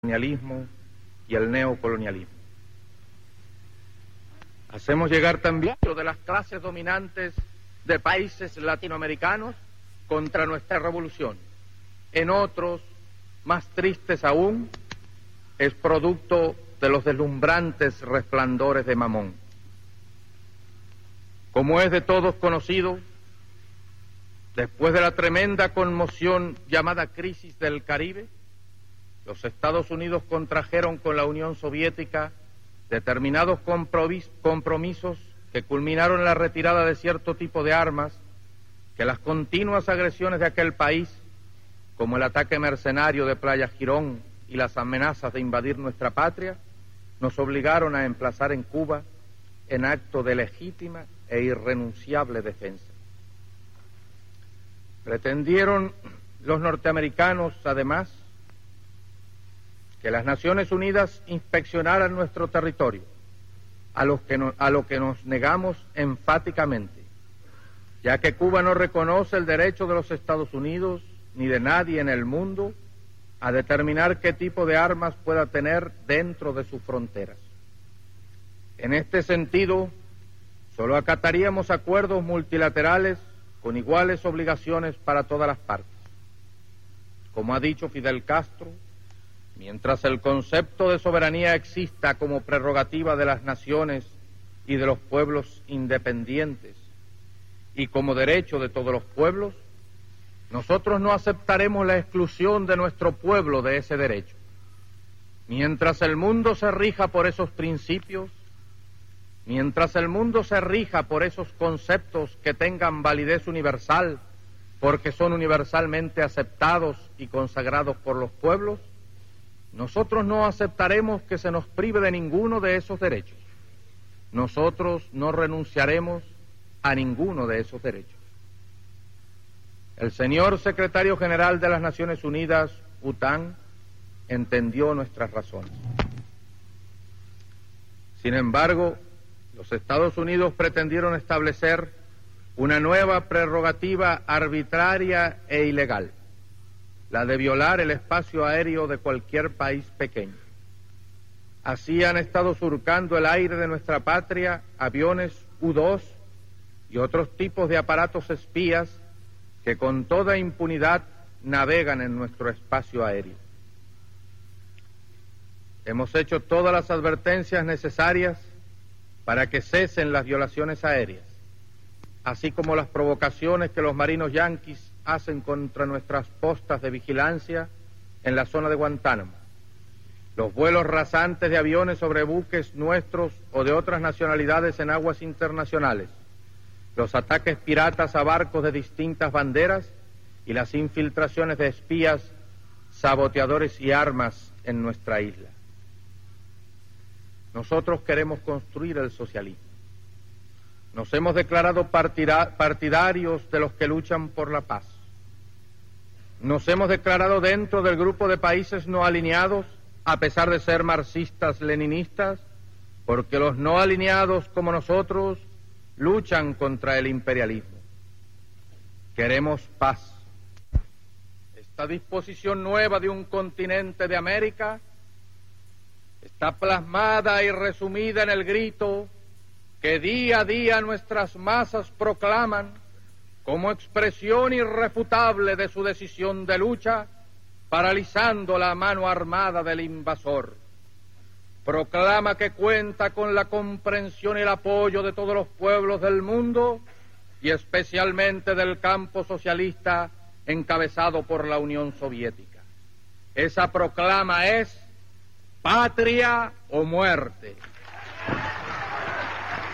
colonialismo y el neocolonialismo. Hacemos llegar también de las clases dominantes de países latinoamericanos contra nuestra revolución. En otros, más tristes aún, es producto de los deslumbrantes resplandores de Mamón. Como es de todos conocido, después de la tremenda conmoción llamada crisis del Caribe, los Estados Unidos contrajeron con la Unión Soviética determinados compromisos que culminaron en la retirada de cierto tipo de armas que las continuas agresiones de aquel país, como el ataque mercenario de Playa Girón y las amenazas de invadir nuestra patria, nos obligaron a emplazar en Cuba en acto de legítima e irrenunciable defensa. Pretendieron los norteamericanos, además, que las Naciones Unidas inspeccionaran nuestro territorio, a lo que nos negamos enfáticamente, ya que Cuba no reconoce el derecho de los Estados Unidos ni de nadie en el mundo a determinar qué tipo de armas pueda tener dentro de sus fronteras. En este sentido, solo acataríamos acuerdos multilaterales con iguales obligaciones para todas las partes. Como ha dicho Fidel Castro, mientras el concepto de soberanía exista como prerrogativa de las naciones y de los pueblos independientes y como derecho de todos los pueblos, nosotros no aceptaremos la exclusión de nuestro pueblo de ese derecho. Mientras el mundo se rija por esos principios, mientras el mundo se rija por esos conceptos que tengan validez universal, porque son universalmente aceptados y consagrados por los pueblos, nosotros no aceptaremos que se nos prive de ninguno de esos derechos. Nosotros no renunciaremos a ninguno de esos derechos. El señor secretario general de las Naciones Unidas, U Thant, entendió nuestras razones. Sin embargo, los Estados Unidos pretendieron establecer una nueva prerrogativa arbitraria e ilegal, la de violar el espacio aéreo de cualquier país pequeño. Así han estado surcando el aire de nuestra patria aviones U-2 y otros tipos de aparatos espías que con toda impunidad navegan en nuestro espacio aéreo. Hemos hecho todas las advertencias necesarias para que cesen las violaciones aéreas, así como las provocaciones que los marinos yanquis hacen contra nuestras postas de vigilancia en la zona de Guantánamo, los vuelos rasantes de aviones sobre buques nuestros o de otras nacionalidades en aguas internacionales, los ataques piratas a barcos de distintas banderas y las infiltraciones de espías, saboteadores y armas en nuestra isla. Nosotros queremos construir el socialismo. Nos hemos declarado partidarios de los que luchan por la paz. Nos hemos declarado dentro del grupo de países no alineados, a pesar de ser marxistas-leninistas, porque los no alineados como nosotros luchan contra el imperialismo. Queremos paz. Esta disposición nueva de un continente de América está plasmada y resumida en el grito que día a día nuestras masas proclaman como expresión irrefutable de su decisión de lucha, paralizando la mano armada del invasor. Proclama que cuenta con la comprensión y el apoyo de todos los pueblos del mundo y especialmente del campo socialista encabezado por la Unión Soviética. Esa proclama es patria o muerte.